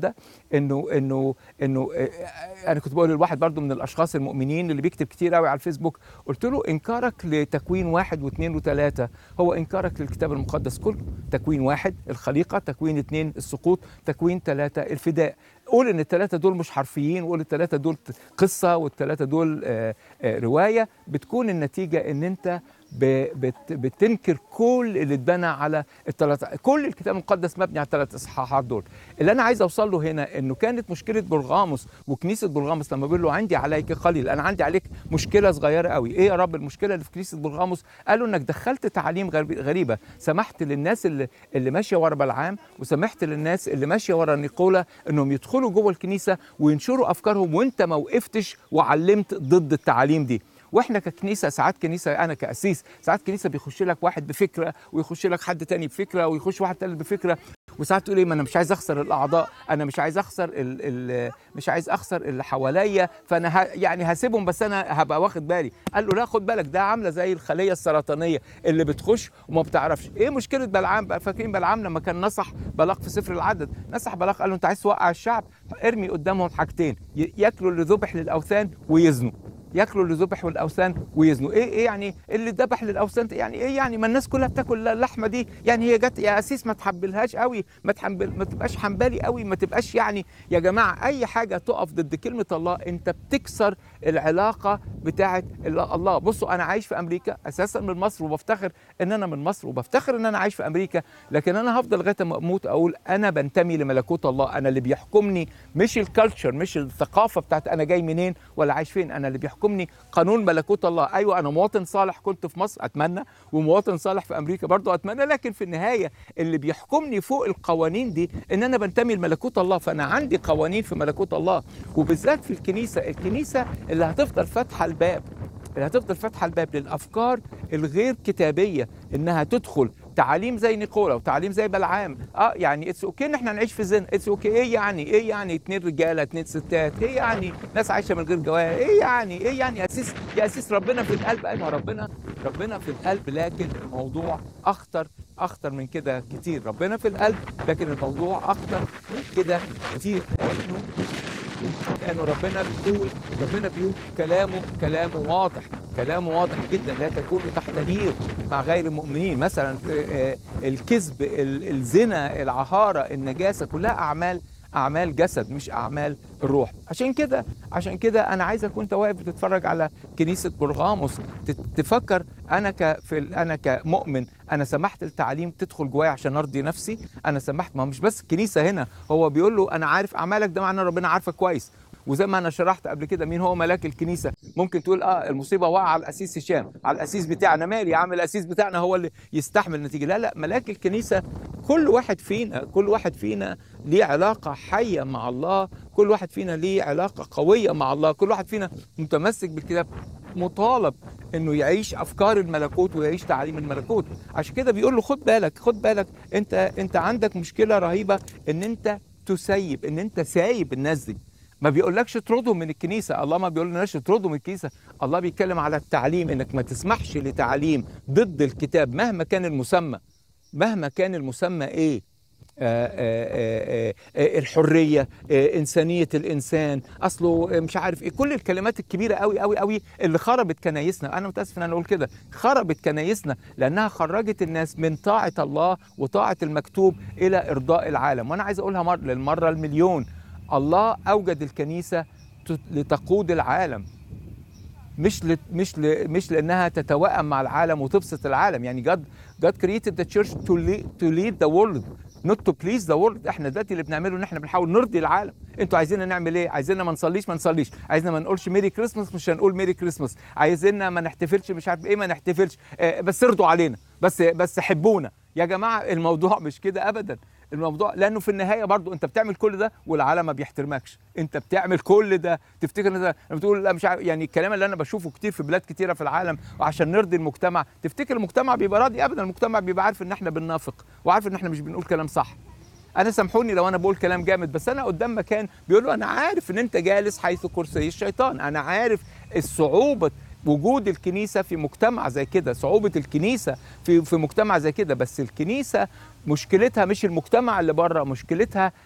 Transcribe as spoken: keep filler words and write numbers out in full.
ده انه انه انه انا كنت بقول لواحد برضو من الاشخاص المؤمنين اللي بيكتب كتير قوي على الفيسبوك، قلت له انكارك لتكوين واحد واثنين وثلاثه هو انكارك للكتاب المقدس كله. تكوين واحد الخليقه، تكوين اثنين السقوط، تكوين ثلاثه الفداء. قول ان الثلاثه دول مش حرفيين، وقول الثلاثه دول قصه والثلاثه دول آآ آآ روايه، بتكون النتيجه ان انت بت بتنكر كل اللي اتبنى على الثلاث. كل الكتاب المقدس مبني على الثلاث اصحاحات دول. اللي انا عايز اوصل له هنا انه كانت مشكله برغاموس وكنيسه برغاموس لما بيقول له عندي عليك قليل، انا عندي عليك مشكله صغيره قوي. ايه يا رب المشكله اللي في كنيسه برغاموس؟ قالوا انك دخلت تعاليم غريبه، سمحت للناس اللي اللي ماشيه ورا بلعام، وسمحت للناس اللي ماشيه ورا نيقولا انهم يدخلوا جوه الكنيسه وينشروا افكارهم، وانت ما وقفتش وعلمت ضد التعاليم دي. واحنا ككنيسه ساعات كنيسه، انا كاسيس ساعات كنيسه بيخش لك واحد بفكره ويخش لك حد تاني بفكره ويخش واحد تالت بفكره، وساعات تقول ايه ما انا مش عايز اخسر الاعضاء، انا مش عايز اخسر ال ال مش عايز اخسر اللي حواليا، فانا ه يعني هسيبهم بس انا هبقى واخد بالي. قال له لا خد بالك، ده عامله زي الخليه السرطانيه اللي بتخش وما بتعرفش. ايه مشكله بلعام بقى؟ فاكرين بلعام لما كان نصح بلاق في سفر العدد؟ نصح بلاق قال له انت عايز توقع الشعب، ارمي قدامهم حاجتين، ياكلوا اللي ذبح للاوثان ويزنوا. ياكلوا اللي ذبح والاوثان ويزنوا. ايه ايه يعني اللي ذبح للاوثان؟ يعني ايه يعني؟ ما الناس كلها بتاكل اللحمه دي، يعني هي جت يا اسيس ما تحبلهاش قوي، ما تحمل، ما تبقاش حنبلي قوي، ما تبقاش يعني. يا جماعه اي حاجه تقف ضد كلمه الله انت بتكسر العلاقه بتاعه الله. بصوا انا عايش في امريكا اساسا من مصر، وبفتخر ان انا من مصر، وبفتخر ان انا عايش في امريكا، لكن انا هفضل لغايه ما اموت اقول انا بنتمي لملكوت الله. انا اللي بيحكمني مش الكالتشر، مش الثقافه بتاعت انا جاي منين ولا عايش فين، انا اللي بيحكمني قانون ملكوت الله. ايوه انا مواطن صالح كنت في مصر اتمنى، ومواطن صالح في امريكا برضو اتمنى، لكن في النهايه اللي بيحكمني فوق القوانين دي ان انا بنتمي لملكوت الله. فانا عندي قوانين في ملكوت الله، وبالذات في الكنيسه. الكنيسه اللي هتفضل فاتحه الباب، اللي هتفضل فاتحه الباب للافكار الغير كتابيه انها تدخل تعاليم زي نيقولا وتعاليم زي بلعام. اه يعني اتس اوكي ان احنا نعيش في زنا، اتس اوكي. ايه يعني؟ ايه يعني اتنين رجاله اتنين ستات؟ ايه يعني ناس عايشه من غير جواز؟ ايه يعني؟ ايه يعني يا اسيس؟ يا اسيس ربنا في القلب. ايوه ربنا ربنا في القلب، لكن الموضوع اخطر اخطر من كده كتير. ربنا في القلب لكن الموضوع اخطر من كده كتير. لأنه ربنا بيقول ربنا بيقول كلامه كلامه واضح، كلامه واضح جدا، لا تكونوا تحت نير مع غير المؤمنين. مثلا الكذب، الزنا، العهارة، النجاسة، كلها أعمال أعمال جسد مش أعمال الروح. عشان كده عشان كده أنا عايزك وأنت واقف بتتفرج على كنيسة برغاموس تفكر أنا ك في أنا كمؤمن أنا سمحت التعليم تدخل جوايا عشان أرضي نفسي. أنا سمحت، ما مش بس الكنيسة هنا، هو بيقول له أنا عارف أعمالك، ده معناه ربنا عارفك كويس. وزي ما انا شرحت قبل كده مين هو ملاك الكنيسه. ممكن تقول اه المصيبه وقع على الاسيس هشام، على الاسيس بتاعنا، مالي يا عم الاسيس بتاعنا هو اللي يستحمل النتيجه. لا لا، ملاك الكنيسه كل واحد فينا، كل واحد فينا ليه علاقه حيه مع الله، كل واحد فينا ليه علاقه قويه مع الله، كل واحد فينا متمسك بالكتاب مطالب انه يعيش افكار الملكوت ويعيش تعاليم الملكوت. عشان كده بيقول له خد بالك خد بالك انت انت عندك مشكله رهيبه ان انت تسيب، ان انت سايب الناس دي. ما بيقولكش اطردهم من الكنيسه، الله ما بيقولناش اطردهم من الكنيسه، الله بيتكلم على التعليم، انك ما تسمحش لتعليم ضد الكتاب مهما كان المسمى، مهما كان المسمى ايه. آآ آآ آآ الحريه، انسانيه الانسان، اصله مش عارف ايه، كل الكلمات الكبيره قوي قوي قوي اللي خربت كنايسنا. انا متاسف ان انا اقول كده، خربت كنايسنا لانها خرجت الناس من طاعه الله وطاعه المكتوب الى ارضاء العالم. وانا عايز اقولها مر للمره المليون، الله اوجد الكنيسه لتقود العالم، مش ل... مش ل... مش لانها تتوائم مع العالم وتبسط العالم. يعني God God created the church to lead, to lead the world not to please the world. احنا دلوقتي اللي بنعمله ان احنا بنحاول نرضي العالم. انتوا عايزيننا نعمل ايه؟ عايزيننا ما نصليش ما نصليش، عايزنا ما نقولش ميري كريسماس مش هنقول ميري كريسماس، عايزيننا ما نحتفلش مش عارف ايه ما نحتفلش، اه بس ارضوا علينا، بس بس حبونا. يا جماعه الموضوع مش كده ابدا. الموضوع لانه في النهايه برضو انت بتعمل كل ده والعالم ما بيحترمكش. انت بتعمل كل ده تفتكر ان ده بتقول لا مش عارف، يعني الكلام اللي انا بشوفه كتير في بلاد كتيره في العالم وعشان نرضي المجتمع، تفتكر المجتمع بيبقى راضي؟ ابدا، المجتمع بيبقى عارف ان احنا بننافق وعارف ان احنا مش بنقول كلام صح. انا سامحوني لو انا بقول كلام جامد، بس انا قدام مكان بيقول له انا عارف ان انت جالس حيث كرسي الشيطان، انا عارف الصعوبه وجود الكنيسه في مجتمع زي كده، صعوبه الكنيسه في في مجتمع زي كده، بس الكنيسه مشكلتها مش المجتمع اللي بره، مشكلتها